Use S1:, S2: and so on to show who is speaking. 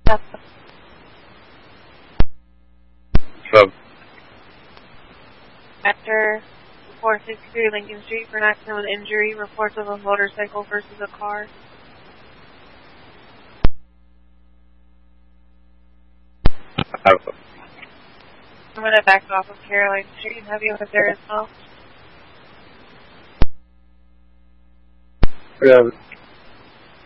S1: Sub.
S2: After 463 Lincoln Street for an accident with injury, reports of a motorcycle versus a car. I'm going to back off of Caroline Street and have you over there as well.
S1: Yeah.